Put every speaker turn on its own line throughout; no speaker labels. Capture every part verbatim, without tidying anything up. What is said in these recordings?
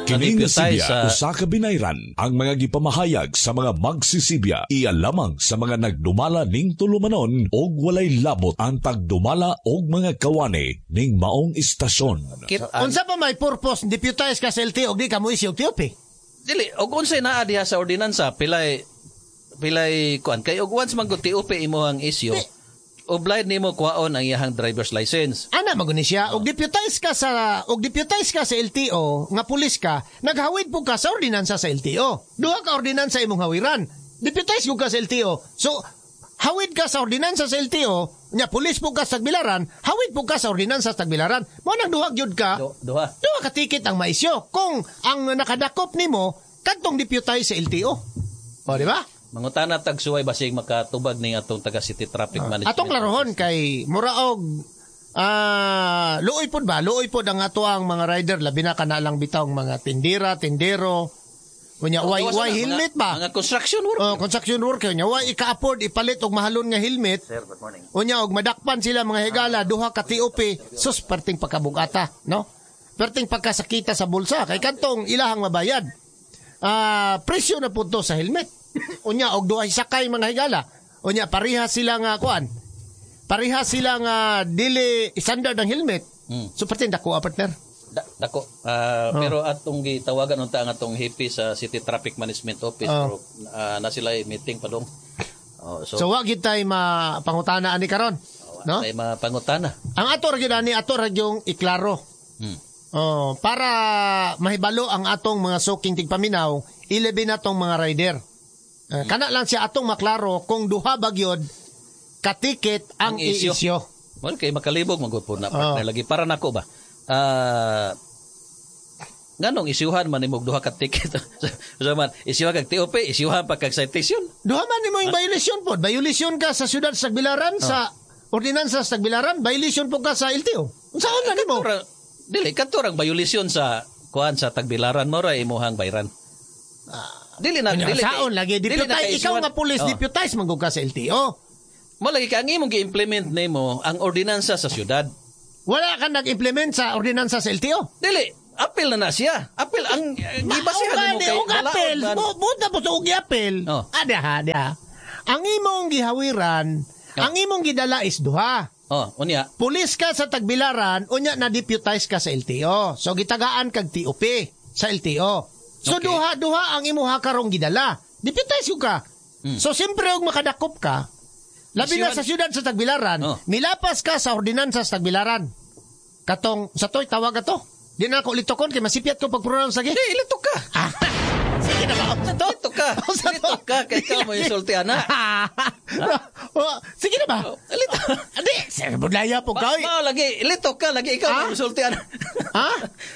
Kini nga Sibya, usa ka binayran ang mga gipamahayag sa mga magsisibya. Iya lamang sa mga nagdumala ning tulumanon og walay labot ang pagdumala og mga kawani ning maong istasyon.
Unsa pa may purpose deputize ka sa L T O og di ka mo isyo T O P?
Dili, og unsay naa diha sa ordinansa pilay pilay kuan kay og once man T O P imo ang isyo. Obliged nimo kuhaon ang iyang driver's license.
Ana maguni siya og deputize ka sa og deputize ka sa L T O nga pulis ka, naghawid po ka sa ordinansa sa L T O. Duha ka ordinansa imong hawiran. Deputize ko ka sa L T O. So hawid ka sa ordinansa sa L T O, nya pulis po ka sa Tagbilaran, hawid po ka sa ordinansa sa Tagbilaran. Mo nang duha gyud ka.
Du- duha.
Duha ka ticket ang maisyo. Kung ang nakadakop nimo kadtong deputize sa L T O. O di ba?
Mangutana tag suway basig makatubag ning atong taga City Traffic uh, Management.
Atong larohon kay muraog ah uh, luoy pod ba? Luoy pod ang ato ang mga rider labi na kanalang bitaw mga tindira, tindero. Unya oh, way way helmet
mga,
ba?
Mga construction worker.
Oh, construction worker nya way ika-afford ipalit og mahalon nga helmet.
Sir, good morning.
Unya og madakpan sila mga higala duha ka T O P sus perting pagkabugata, no? Perting pagkasakita sa bulsa kay kantong ilahang mabayad. Ah, uh, presyo na punto sa helmet. Unya og duay sakay mga higala. Unya parehas sila nga kuan. Parehas sila nga dili standard ang helmet. Hmm. So perting dako partner.
Da, dako. Uh, oh. Pero atong gitawagan unta ang atong hipi sa City Traffic Management Office oh. Pero uh, na sila meeting pa dong.
Oh, so so wa gid tay mapangutana ani karon, oh, no?
Tay mapangutana.
Ang ato ra gyud ani ato ra gyung iklaro. Hmm. Oh, para mahibalo ang atong mga suking tigpaminaw, ilabi na tong mga rider. Uh, hmm. Kana lang siya atong maklaro kung duha ba gyud ka-ticket ang, ang iisyo.
Well, kay makalibog magud na partner oh. Lagi para nako ba. Ah, uh, nganong isyuhan man imong duha ka ticket. So man, isyuhan kag T O P, isyuhan pa kag citation.
Duha man nimo yung violation pod. Violation ka sa siyudad sa Tagbilaran, oh. Sa ordinansa sa Tagbilaran, violation po ka sa L T O. Unsaon man nimo?
Dili kadto rang violation sa kuan sa Tagbilaran mo ra imuhang bayran.
Ah,
dili na dili
saon lagi deputize ikaw nga police oh. Deputize manggug ka sa L T O.
Mo lagi ka ang imong gi-implement nimo ang ordinansa sa siyudad.
Wala ka nag-implement sa ordinansa sa L T O?
Dili, apel na na siya. Apel ang gibasihan nimo kay
og apel. Buta po og apel.
Oh.
Ada ha, ada. Ang imong gihawiran, oh. Ang imong gidala is duha.
Oh, unya.
Pulis ka sa Tagbilaran, unya na deputize ka sa L T O. So gitagaan kag T O P sa L T O. So okay. duha duha ang imuha karong gidala. Deputize ka. Hmm. So siyempre og makadakop ka, labi na sa siyudad sa Tagbilaran, oh. Milapas ka sa ordinansa sa Tagbilaran. Katong, sa to'y tawag ato. Di na ako litokon, kaya masipyat ko pag-pronounce lagi.
Di, litok ka.
Ah. Sige na ba?
Litok ka. Litok ka, kaya ka mo yung sultiana.
Sige na ba?
Litok.
Hindi, sige, budlaya po ka.
Ma, lagi, litok ka, lagi ikaw yung sultiana.
Ha?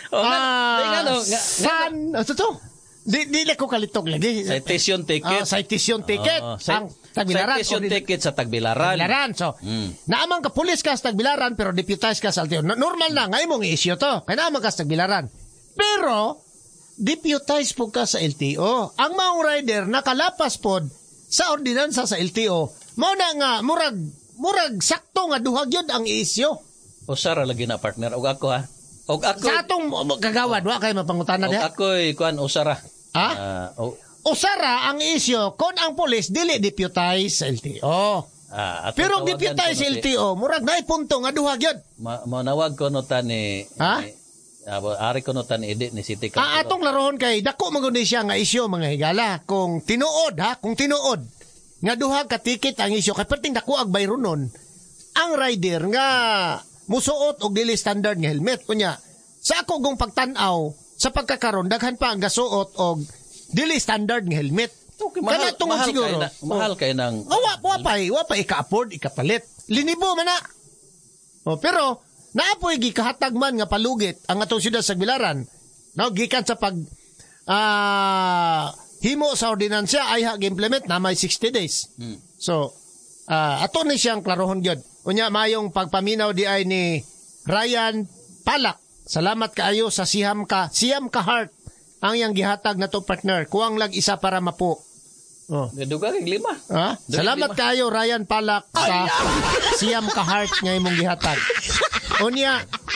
Ah,
san, ano to? Di, di na ko kalitok lagi.
Citation ticket.
Uh, citation ticket.
Uh,
ang Tagbilaran.
Citation o, ticket sa Tagbilaran.
Tagbilaran. So, mm. naamang ka pulis ka sa Tagbilaran pero deputize ka sa L T O. Normal na, ngayon mong i-issue to. Kaya naamang ka sa Tagbilaran. Pero, deputize po ka sa L T O. Ang maong rider nakalapas po sa ordinansa sa L T O. Mao na nga, murag, murag sakto nga duhag yun ang i-issue.
O Sara lagi na partner. O ako ha. O ako.
Sa atong kagawad, wa kayo mapangutana niya.
O ako'y kuan o Sara.
Ha?
Uh,
o Sara ang isyo kon ang pulis dili deputize sa L T O. Ah, pero deputize sa L T O murag naay punto nga duha gyud.
Ma manawag ko no tani.
Ha?
Ni, uh, ari ko no tani edit ni City Council.
Ah, atong larohon kay dako man gud siya nga isyo mga higala kung tinuod ha, kung tinuod nga duha ka ticket ang isyo kay perting dako ag bayronon. Ang rider nga musuot og dili standard nga helmet kunya. Sa ako gong pagtan-aw sa pagkakaron daghan pa ang gasuot og dili standard nga helmet.
Okay, mahal, mahal siguro. Kay na, mahal kay nang
oh, wa wa pa wa pa ika-afford ikapalit. Linibo man na. Oh, pero naapoy gikahatag man nga palugit ang atong siyudad sa Tagbilaran. No, gikan sa pag ah uh, himo sa ordinansya ay ha-implement na may sixty days. Hmm. So, uh, ato ni siyang klarohon gyud. Unya mayong pagpaminaw di ay ni Ryan Palak. Salamat kaayo sa siyam ka, siyam ka heart ang yang gihatag na to partner. Kuwang lag isa para mapo.
Oh. Duga kay lima.
Ha? Salamat kaayo Ryan Palak sa siyam ka heart nga imong gihatag. Unya,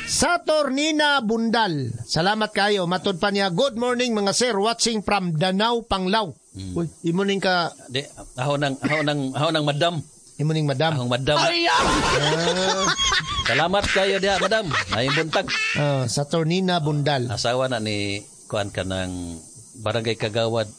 Saturnina Bundal. Salamat kayo. Matod pa niya, good morning mga sir, watching from Danau, Panglao. Mm. Uy, imuning ka...
Di, ako nang, ako nang, ako nang madam.
Imuning madam.
Akong madam. Uh, Salamat kayo dia, madam. Ayong buntag.
Uh, Saturnina Bundal.
Asawa na ni kuan ka ng barangay Kagawad.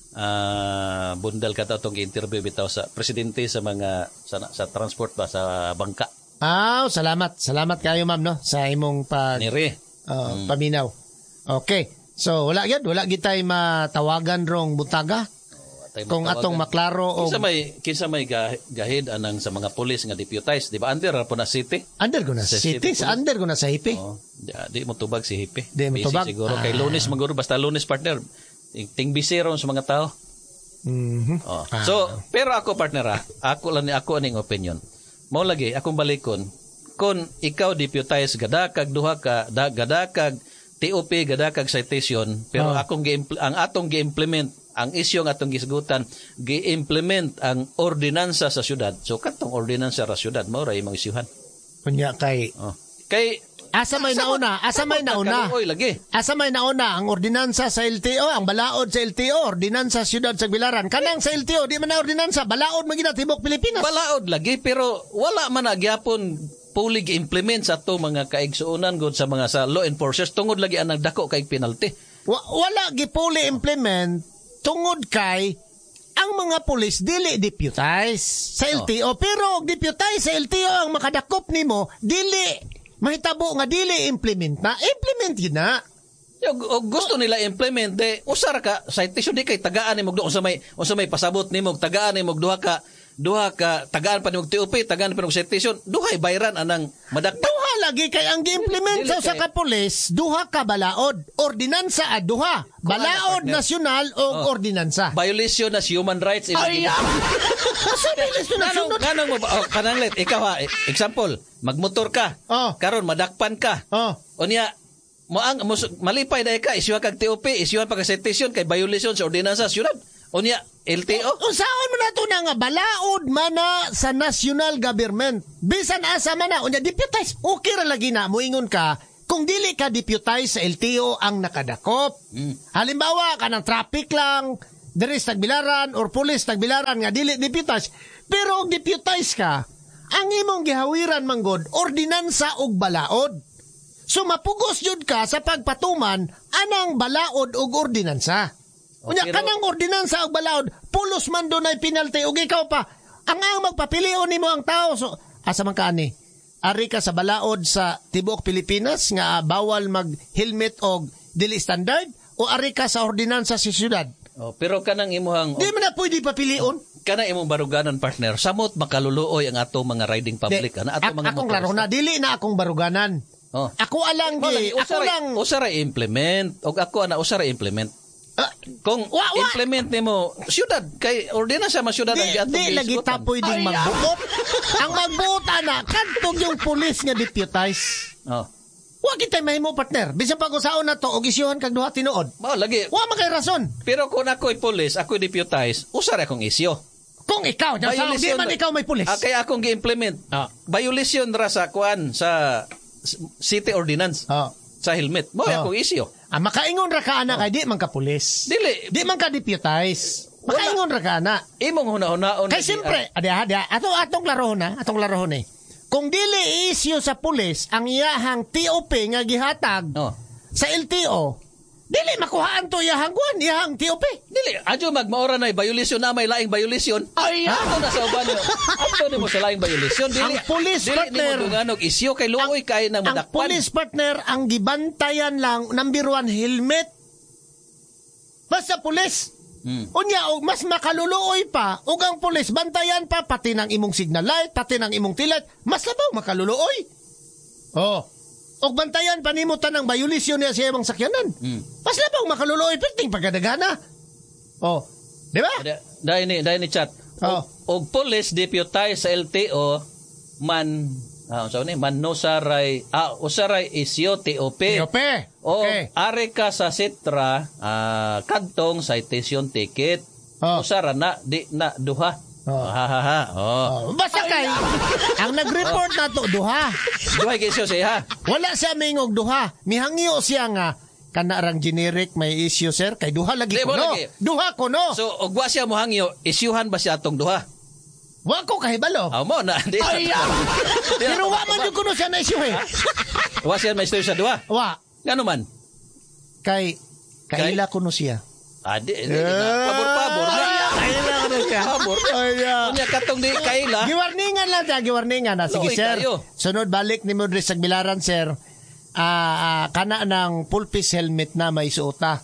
Uh, Bundal ka ta itong interview bitaw sa presidente sa mga sa, sa transport ba sa bangka.
Ah, oh, salamat. Salamat kayo ma'am no sa imong pag
Nire.
Uh,
mm.
paminaw. Okay. So wala gyud, wala gitay matawagan rong butaga. Kung atong maklaro og
kinsa may kinsa may gahid anang sa mga pulis nga deputize, di ba under ra po na city?
Under ko na sa city, city sa under ko na sa hipi.
Oh, di, di mo tubag si hipi.
Di mo tubag
siguro
ah.
Kay Lunes maguro basta Lunes partner. Ting busy ron sa mga tao.
Mhm.
Oh. Ah. So, pero ako partner, ako lang ni ako aning opinion. Mao lagi akong balikon kung ikaw deputize gadakag duha ka da, gadakag T O P gadakag citation pero oh. akong ang atong gi-implement ang isyong atong gisgutan, gi-implement ang ordinansa sa syudad. So, katong ordinansa sa syudad, mao ra imong isyuhan.
Kunya kay...
Oh. Kay...
Asa may nauna, asa may nauna.
Lagi.
Asa may nauna, ang ordinansa sa L T O, ang balaod sa L T O, ordinansa sa syudad sa Bilaran. Kanang sa L T O, di man na ordinansa, balaod magina tibok Pilipinas.
Balaod lagi, pero wala man na gyapon fully gi-implement sa to mga kaigsuonan gud sa mga sa law enforcers. Tungod lagi ang dako kay penalty.
Wa, wala gi-fully implement tungod kay ang mga pulis dili deputize sa L T O. Oh. Pero deputize sa L T O ang makadakop nimo, dili mahitabo nga dili implement na. Implement yun na.
Yung, o gusto nila implement, de, usara ka, citation di kay tagaan ni mo, unsa may, unsa may pasabot ni mo, tagaan ni mo, duha ka, duha ka, tagaan pa ni mo T O P, tagaan pa ni mo citation, duhay bayran anang madakpan.
Duha lagi kay ang gi-implement sa usa ka pulis, duha ka balaod, ordinansa at duha, balaod nasyonal o oh. ordinansa.
Violation na human rights.
Ay,
Kanang kanang mo oh, kanang let ikaw ha, example, magmotor ka.
Oh.
Karon madakpan ka.
Oh.
Unya mo ang malipay dai ka, isyuha kag T O P, isyuha pa ka citation kay violation sa ordinansa sa syudad. Unya L T O.
Usaon mo na to na nga balaod mana sa national government. Bisan asa man na unya deputize. Okay ra lagi na moingon ka kung dili ka deputize sa L T O ang nakadakop. Mm. Halimbawa kanang traffic lang diri sa Tagbilaran or police Tagbilaran nga dili deputize. Pero og deputize ka, ang imong gihawiran manggod ordinansa og balaod. So mapugos jud ka sa pagpatuman anang balaod og ordinansa. Unya okay, kanang ordinansa og balaod, pulos man doon ay penalty ug ikaw pa ang ang magpapilion nimo ang tao. So asa man ka ani? Ari ka sa balaod sa tibuok Pilipinas nga bawal mag-helmet og dili standard o ari ka sa ordinansa sa syudad?
Oh, pero kanang imuhang
di man na pwede papilion.
Kanang imong baruganan partner, samot makaluluoy ang ato mga riding public,
de,
ana ato mga
akong laro na dili na akong baruganan.
Oh.
Ako alang di, ako
usara,
lang
usara implement og ako ana usara implement. Uh, Kung wa, wa. implement nimo syudad kay ordinansa ma syudad ang giatong
di lagi ta pwedeng magbuot. Ang magbuot ana kadtong yung pulis nga deputize.
Oh.
Wa kita mahimo partner. Bisan pag usaon na to og isyuhan kag duha tinuod.
Mao lagi.
Wa man kay rason.
Pero kung ako'y pulis, ako'y deputize, usara akong isyo.
Kung ikaw, sa di man ikaw may pulis.
Ah, kaya akong gi-implement. Ah. Violation ra sa kuan sa city ordinance.
Ah.
Sa helmet. Mao oh. akong isyo.
Ah, makaingon ra ka ana oh. kay di man ka pulis.
Dili.
Di man ka deputize. Makaingon ra ka ana.
Imong huna-hunaon.
Kay siyempre, adi adi ato atong laro na, atong laro ni. Kung dili isyo sa pulis ang iyahang T O P nga gihatag oh. sa L T O, dili makuhaan to iyahang kuan, iyahang T O P.
Dili, adyo magmaora na violation na may laing violation. Ay, ato na sa uban niyo. Ato ni mo sa laing violation. Dili,
ang police
dili
partner.
Dili ni mo dunganog isyo kay luoy kay nang madakpan.
Ang police partner, ang gibantayan lang, number one, helmet. Basta police. Hmm. Unya, og mas makaluluoy pa, ug ang police, bantayan pa, pati ng imong signal light, pati ng imong tilat, mas labaw makaluluoy. Oh. Og bantayan pa nimo tanang violation niya sa imong sakyanan. Hmm. Mas labaw makaluluoy, perting pagkadagana. Oh. Di ba?
Dahil ni, dahil ni chat.
Oh.
Og police deputize sa L T O, man, ah, so ni, man no saray, ah, usaray isyo T O P.
T O P.
O
okay.
Are ka sa Sitra, ah, kadtong citation ticket.
Oh.
Usara na, di na duha.
Oh.
Ha ha ha. Oh.
Oh, basta kay ang nag-report na to duha.
Duha kay isyo siya ha.
Wala siya mingog duha. Mihangyo siya nga kana rang generic may issue sir kay duha lagi
Di,
ko
mo
no.
lagi.
Duha ko no.
So og wa siya mohangyo, isyuhan ba siya atong duha?
Wa ko kahibalo.
Aw mo na. Di,
Ay, ah. Pero wa man jud kuno siya na issue eh.
Wa siya may istorya sa duha.
Wa
Ngano man?
kay kaila kuno siya.
Adi, di, di, pabor-pabor na.
Kaila kuno siya.
Pabor.
Ay, ah.
Unya katong di kaila.
Giwarningan lang ta, giwarningan na. Sige
Loy
sir.
kayo.
Sunod balik ni Modris sa Bilaran sir. Ah, ah, kana ng full face helmet na may suota.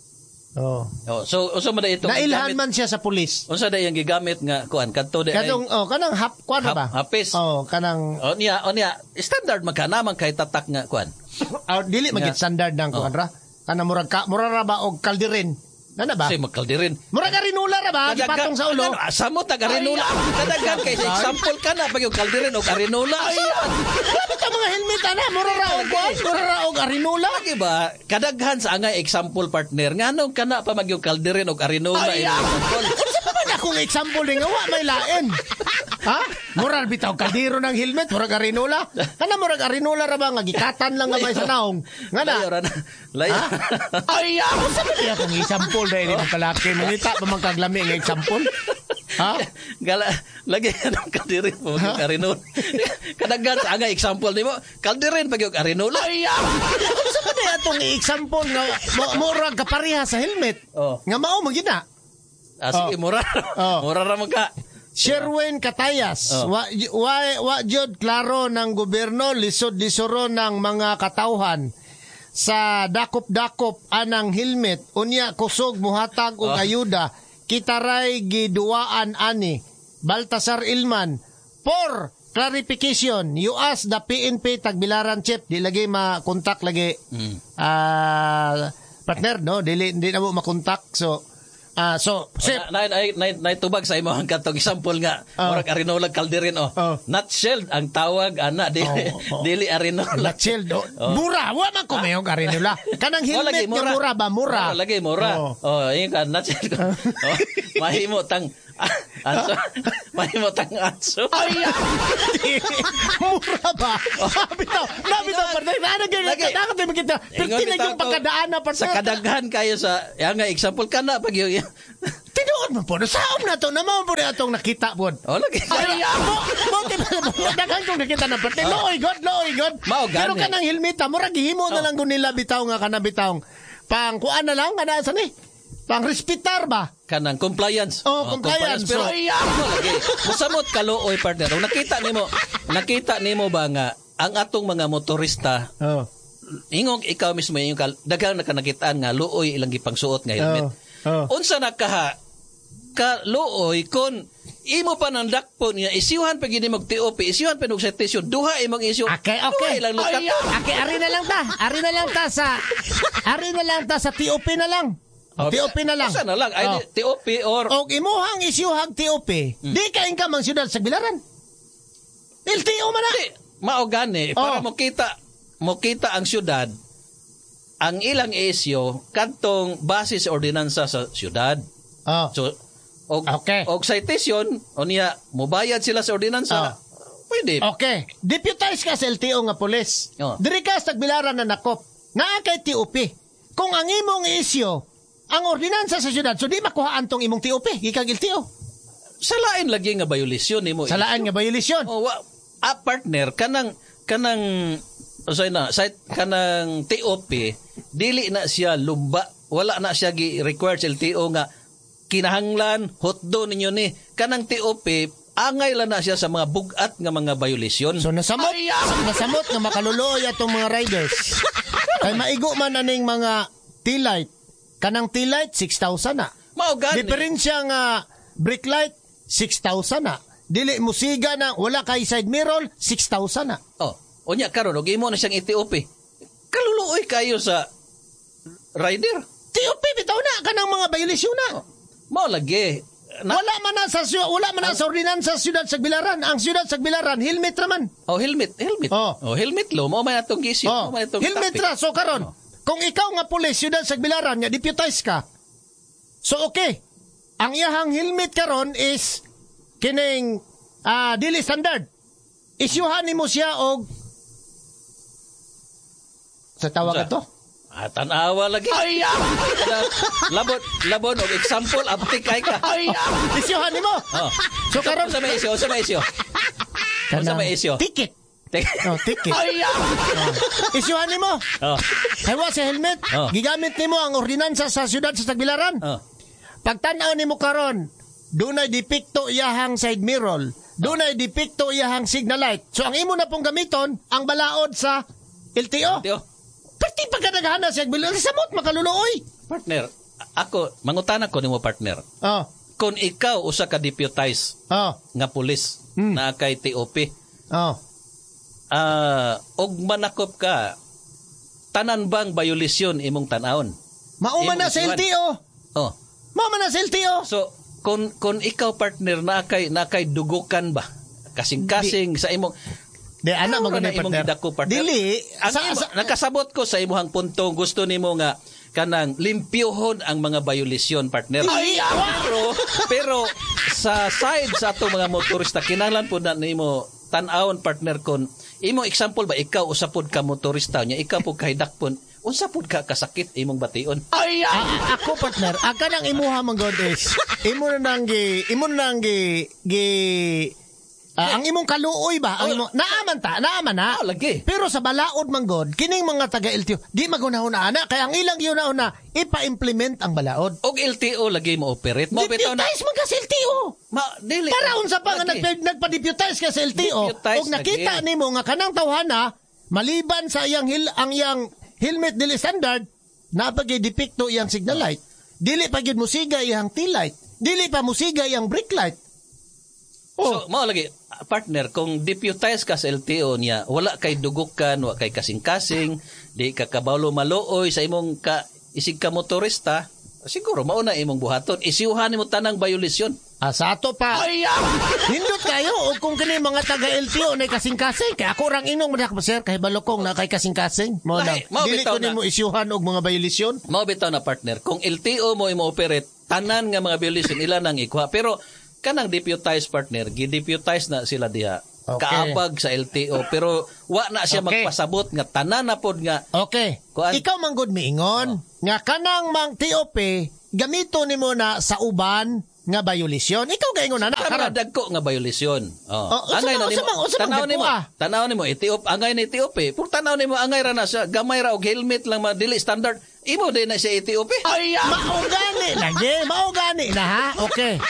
Oh.
Oh, so unsa man da ito?
Nailhan man siya sa pulis.
Unsa da yang gigamit nga kuan kadto di.
Kanong oh kanang hap kuan
Hap-
ba?
hapis.
Oh, kanang
O niya, o niya, standard man ka naman kay tatak nga kuan.
oh, dili magit
Nga.
standard ng kuan ra. Kanang murag ka murag ra ba og kaldirin. Nana ba?
Kasi magkaldirin.
Murag arinula ra ba? Gipatong sa ulo.
Ano, samot tag arinula. Kadaghan kay sa example ka na pag yung kaldirin o arinula.
Dapat ang mga helmet ana murag ra og kuan, murag ra og arinula.
Lagi ba, kadaghan sa angay example partner, nganong kana pa mag yung kaldirin o arinula
Ay,
ina
ah.
example.
Unsa pa man akong example ni nga wa may lain? Ha? Murag bitaw kaldiro ng helmet, murag arinula. Kana murag arinula ra ba nga gikatan lang nga may sa naong. Nga na.
Layo ra na. Layo.
Ha? Ay, ako sa ba niya kung example dahil mo kalaki. Mangita pa magkaglami ng example. Ha?
Gala, lagi anong kaldirin po mag yung arinula. Kadaghan sa angay example nimo, kaldirin pag yung arinula.
Ay, ako sa ba niya itong example nga mo- murag kapareha sa helmet.
Oh.
Nga mao magina.
Ah, sige, mura.
Oh.
Mura ra man ka.
Sherwin Catayas,
Oh.
wa, wa, wa jud klaro ng gobyerno, lisod-lisoro ng mga katawhan sa dakop-dakop anang helmet, unya kusog muhatag og
Oh.
ayuda, kitaray giduaan ani, Baltasar Ilman, for clarification, you ask the P N P Tagbilaran Chief, di lagi makontak lagi,
Mm.
ah partner, no? Dili, di na mo makontak, so, ah so, Chief,
Na, na, na, na, tubag sa imo ang katong example nga
Oh.
murag arinola kaldirin oh.
Oh.
Nutshell ang tawag ana dili
Oh, oh.
dili arinola.
La chill do. Mura, wa man ko mayong karinula. Kanang
Oh,
helmet nga mura ba mura?
Oh, lagi mura.
Oh.
Oh, yun ka nutshell ko. Oh, mahimo tang anso. Mahimo tang anso.
Ay, mura ba? Bitaw, na bitaw pa na ana gyud
Lagi.
nakata mo kita.
Ingon
Perti na
bitaw
yung
ko,
pagkadaan na pa
sa kadaghan kayo sa yang nga example kana pag yung
Tinuod man po. Saom na to na mo po na atong nakita po.
oh lagi.
Ay, mo mo daghan kong nakita na perti. Looy god, looy god.
Mao gani.
Pero kanang helmet mura gihimo na lang kun nila bitaw nga kana bitaw. Pang kuan na lang kana sa ni. Pang respitar ba?
Kanang compliance.
Oh, compliance.
Pero
So, iya.
ano lagi? Musamot kaluoy partner. Kung nakita nimo, nakita nimo ba nga ang atong mga motorista
Oh.
ingong ikaw mismo yung kal- daghang nakanakitaan nga luoy ilang gipangsuot nga helmet.
Oh. Oh.
Unsa na kaha ka luoy kon imo pa nang dakpo niya isiuhan pa gid mag T O P, isiuhan pa og citation, duha imong issue.
Okay,
Duha
okay.
ilang lukat.
Okay, ari na lang ta. Ari na lang ta sa ari na lang ta sa T O P na lang. T O P na lang.
Usa na lang ay
Oh.
T O P or
Og imuhang isyuhag T O P.
Hmm.
Di ka ingka mang siyudad sa Bilaran. L T O man na.
Di, mao gani para
Oh.
mo kita mo kita ang syudad ang ilang issue kadtong base sa ordinansa sa syudad.
Oh.
So og
Okay.
og citation unya mobayad sila sa ordinansa.
Oh.
Pwede.
Okay. Deputize ka sa L T O nga pulis.
Oh.
Diri ka sa Bilaran na nakop. Naa kay T O P. Kung ang imong isyo ang ordinansa sa syudad, so di makuhaan tong imong T O P, gikag L T O.
Sa lain lagi nga violasyon nimo.
Salaan nga violasyon.
Oh, wa, ah, partner kanang kanang usay na sa kanang T O P dili na siya lumba, wala na siya gi required sa L T O nga kinahanglan hotdo ninyo ni kanang T O P angay lang na siya sa mga bugat nga mga violasyon.
So nasamot, nasamot nga makaluluoy atong mga riders. Kay maigo man aning mga T-light. Kanang T-light six thousand na.
Mao gani.
Diferensya nga brake light six thousand na. Dili musiga na wala kay side mirror six thousand na.
Oh, unya karon og imo na siyang T O P. Kaluluoy kayo sa rider.
T O P bitaw na kanang mga violasyon na.
Mao lagi. Na,
Wala man na sa syudad, wala man na sa ordinansa sa syudad sa Bilaran. Ang syudad sa Bilaran helmet raman.
oh, helmet, helmet.
Oh.
Oh, helmet lo. Mao man atong gisip.
Oh,
Mao man atong
helmet
topic.
ra so karon. Kung ikaw nga pulis syudad sa Bilaran nga deputize ka. So okay. Ang iyahang helmet karon is kining ah, dili standard. Isyuhan nimo siya og sa tawag
Unsa?
ito.
Ah, tanawa lagi. Ay, labon, labon og example, abtik kay ka. Ay,
Isyuhan nimo.
oh.
So karon
Sa may isyo, sa may isyo. Sa may isyo.
Ticket. Oh, ticket.
Ay,
Oh. Isyuhan nimo.
oh.
Haywa sa helmet.
Oh.
Gigamit nimo ang ordinansa sa siyudad sa Tagbilaran.
Oh.
Pagtan-aw nimo karon, dunay depekto iyahang side mirror. Dunay depekto iyahang signal light. So ang imo na pong gamiton ang balaod sa L T O.
Tio,
Pati pagkadaghana siya bilang samot makaluluoy.
partner, ako mangutana ko nimo partner.
Oh.
Kung ikaw usa ka deputize
Oh.
nga pulis
Hmm.
na kay T O P,
Oh.
ah og manakop ka, tanan bang violasyon imong tan-awon?
Mauman na
Imong
sa L T O.
Oh.
Mauman na sa L T O.
So, kung kung ikaw partner na kay na kay dugukan ba? Kasing-kasing sa imong
Di ana
Ano
mo
na
gani
imong
partner.
gidako, partner?
Dili
Ang
sa,
imo,
sa,
nakasabot ko sa imuhang punto, gusto nimo nga kanang limpyohon ang mga violasyon, partner.
Ay,
pero pero sa side sa ato mga motorista kinahanglan po na nimo tan-awon, partner, kon imo example ba ikaw usapod ka motorista nya ikaw po kahidak pon unsa pud ka kasakit imong bation. Ay,
A- ako partner, aga nang imuha man god is imo na nang gi imo na nang gi gi ah, ang imong kaluoy ba ang imo naaman ta naaman na
Ah, lagi.
pero sa balaod man god kining mga taga L T O di magunahon na ana kaya ang ilang yun na una ipa-implement ang balaod.
og L T O lagi mo operate mo bitaw na
Deputize man ka sa L T O.
ma dili
Para unsa pa nga
Lagi.
nagpa- nagpa-deputize ka sa L T O
Deputize
og nakita
lagi.
nimo nga kanang tawhana maliban sa iyang hil ang iyang helmet dili standard napagay depekto iyang signal light dili pa gyud musiga iyang tail light dili pa musiga iyang brake light.
So, mao lagi, partner, kung deputize ka sa L T O niya, wala kay dugukan, wala kay kasing-kasing, di ka kabalo maluoy sa imong ka, isig ka motorista, siguro mauna imong buhaton, isiuhan mo tanang violasyon.
Ah, sa ato pa. Hindot kayo o kung kini mga taga L T O na kasing-kasing kay ako rang inong madak sir kay balokong na kay kasing-kasing mo lang.
Lahi, mao
Dili
bitaw
ko nimo isyuhan og mga violasyon.
Mao bitaw na partner, kung L T O mo imo operate, tanan nga mga violation ila nang ikuha. Pero kanang deputize partner, gi-deputize na sila diha.
Okay.
Kaabag sa L T O pero wa na siya
Okay.
magpasabot nga tanan na pod nga
Okay.
Kuan?
Ikaw man gud miingon nga kanang mang T O P gamito nimo na sa uban nga violasyon. Ikaw gaingon na na
karon
karon.
dagko nga violasyon. Oh.
Oh, unsa
angay
man-
na
unsa
nimo.
man- unsa man
Tanaw
dagko,
nimo.
ah?
Tanaw nimo Etiop, angay ni Etiop. Pur tanaw nimo angay ra na siya gamay ra og helmet lang ma dili standard. Imo din na siya Etiop.
Ay, maugani lagi, maugani na ha. Okay.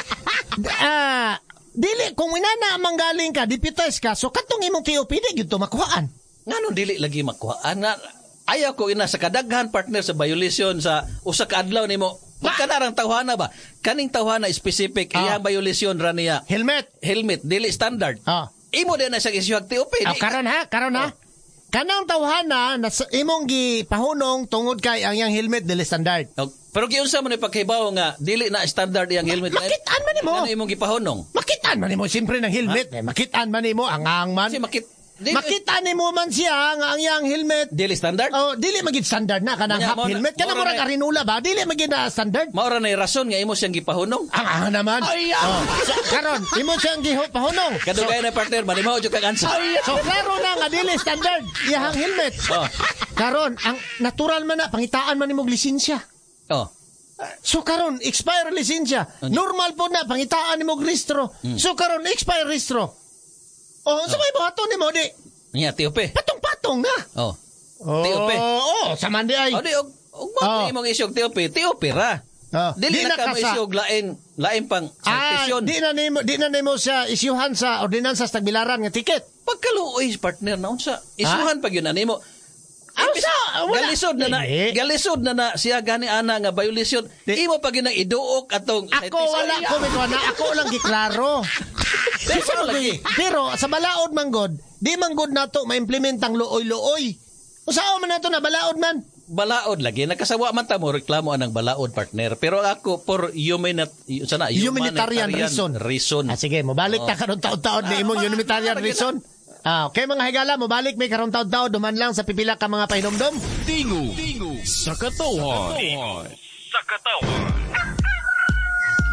Ah, dili kung inana manggaling ka, deputize ka, so katong imong T O P di gyud to makuhaan.
Ngano dili lagi makuha. Ana ayaw ko ina sa kadaghan partner sa violation sa usa ka adlaw nimo. Magkanarang tawhana ba? Kaning tawhana specific
Ah.
iyang violation ra niya.
Helmet.
Helmet dili standard.
Ah.
Imo din na siya isuhag Etiop.
Ah, karon ha, karon
Oh.
ha. Kanang tawhana na sa- imong gipahunong tungod kay ang yang helmet dili standard.
Oh, pero giunsa man ni paghibaw nga dili na standard iyang helmet.
Makitaan man nimo.
Ano imong gipahunong?
Makitaan man nimo siyempre ng helmet. Eh, makitaan man nimo ang ang man.
Kasi makit dili,
Makitaan nimo man siya nga ang yang helmet.
dili standard.
Oh, dili magid standard na kanang
Manya,
half
mao na-
helmet. Kanang
mao na-
murag karinula ba? Dili magid na standard.
Maura na rason nga imo siyang gipahunong.
Ang ang naman. Oh, so, karon imo siyang gihupahunong. So,
Kadugay na partner, manimaw jud kag ansa.
so klaro na nga dili standard iyang helmet.
Oh.
Karon ang natural man na pangitaan man nimo og lisensya.
Oh.
So karon expire lisensya. Normal po na pangitaan nimo og rehistro. So karon expire rehistro. Oh, sa may buhaton nimo di
Nya T O P.
patong-patong na.
Oh.
Oh,
T O P.
oh, sa mandi ay.
O di og og mo
Oh.
imong isyog T O P, T O P ra.
Oh,
Dili na ka mo
kasa-
isyog lain, lain pang
Ah,
citation.
di na nimo di na nimo sa isyuhan sa ordinansa sa Tagbilaran nga ticket.
Pagkaluoy partner na unsa? Isuhan pag yun animo.
Ah,
Imbis-
sa- wala.
Galisod na na,
Dili.
galisod na na siya gani ana nga violation.
Di-
Imo pag yun ang iduok atong
Ako wala ko may na ako lang giklaro.
Pero lagi.
Pero sa balaod man god, di man god nato ma-implement ang luoy-luoy. Usaon man nato na balaod man.
Balaod lagi nakasawa man ta mo reklamo anang balaod partner pero ako for human sana
Humanitarian reason.
reason.
Ah, sige, mabalik ta karon taon-taon ni imong humanitarian reason. Ah, okay mga higala, mabalik may karon taon-taon duman lang sa pipila ka mga pahinomdom.
Tingo, tingo, sa katawan.
Sa katawan.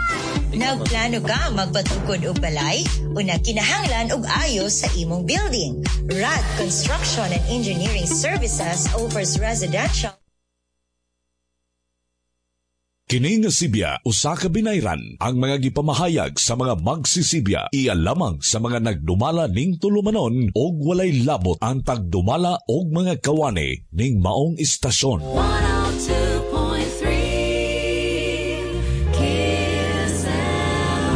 Nagplano ka magpatukod og balay o nagkinahanglan og ayos sa imong building? Rad Construction and Engineering Services offers residential.
Kini nga Sibya usa ka binayran ang mga gipamahayag sa mga magsisibya iya lamang sa mga nagdumala ning tulumanon og walay labot ang tagdumala og mga kawani ning maong istasyon.
one oh two point three Kiss F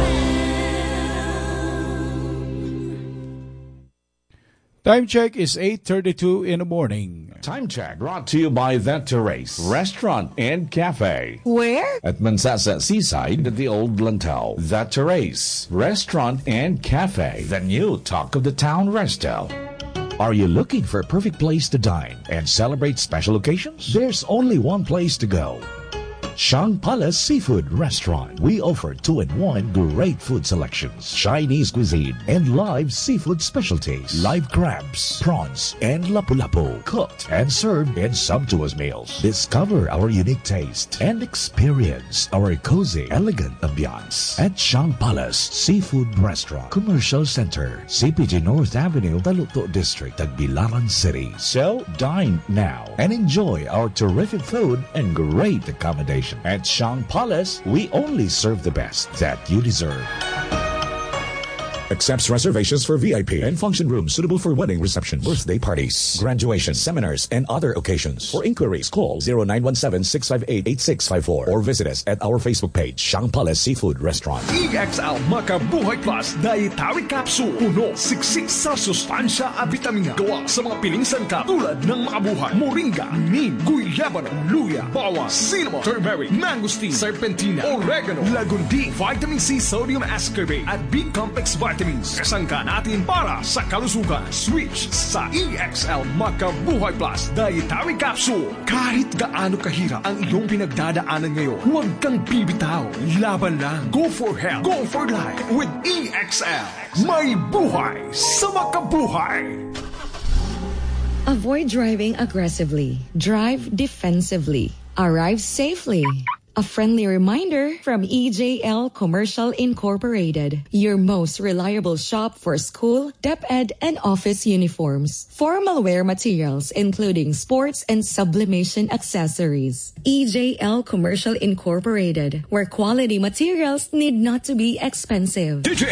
M.
Time check is eight thirty-two in the morning.
Time check brought to you by The Terrace Restaurant and Cafe.
Where?
At Mansasa Seaside at the Old Lantau. The Terrace Restaurant and Cafe. The new talk of the town resto. Are you looking for a perfect place to dine and celebrate special occasions? There's only one place to go. Shang Palace Seafood Restaurant. We offer two-in-one great food selections, Chinese cuisine, and live seafood specialties, live crabs, prawns, and lapu-lapu, cooked and served in sumptuous meals. Discover our unique taste and experience our cozy, elegant ambiance at Shang Palace Seafood Restaurant, Commercial Center, C P G North Avenue, Taluto District, Tagbilaran City. So, dine now and enjoy our terrific food and great accommodation. At Shang Palace, we only serve the best that you deserve.
Accepts reservations for V I P and function rooms suitable for wedding reception, birthday parties, graduation, seminars, and other occasions. For inquiries, call zero nine one seven, six five eight, eight six five four or visit us at our Facebook page, Shang Palace Seafood Restaurant.
E X L Makabuhay Plus Dietary Capsule. Puno, siksik sa sustansya at vitamina. Gawa sa mga piling sangkap tulad ng makabuhay, moringa, neem, guyabano, luya, bawang, cinnamon, turmeric, mangosteen, serpentina, oregano, lagundi, vitamin C, sodium ascorbate, at B-complex vitamins. Kasangka natin para sa kalusugan. Switch sa E X L Makabuhay Plus Dietary Capsule. Kahit gaano kahirap ang iyong pinagdadaanan ngayon, huwag kang bibitaw. Laban lang. Go for health. Go for life with E X L. May buhay sa makabuhay.
Avoid driving aggressively. Drive defensively. Arrive safely. A friendly reminder from E J L Commercial Incorporated, your most reliable shop for school, DepEd, and office uniforms. Formal wear materials, including sports and sublimation accessories. E J L Commercial Incorporated, where quality materials need not to be expensive.
D J